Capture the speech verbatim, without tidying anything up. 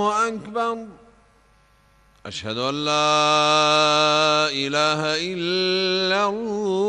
الله أكبر. أشهد أن لا إله إلا الله.